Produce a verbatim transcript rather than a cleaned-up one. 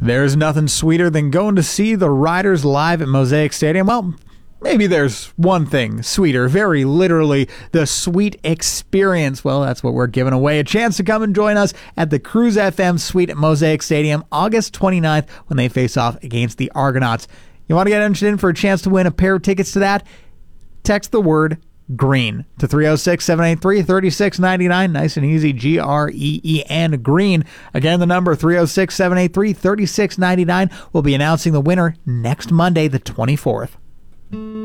There's nothing sweeter than going to see the Riders live at Mosaic Stadium. Well, maybe there's one thing sweeter, very literally, the sweet experience. Well, that's what we're giving away. A chance to come and join us at the Cruise F M Suite at Mosaic Stadium, August twenty-ninth, when they face off against the Argonauts. You want to get entered in for a chance to win a pair of tickets to that? Text the word green to three oh six, seven eight three, three six nine nine. Nice and easy. G R E E N, green. Again, the number three oh six, seven eight three, three six nine nine. We'll be announcing the winner next Monday, the twenty-fourth.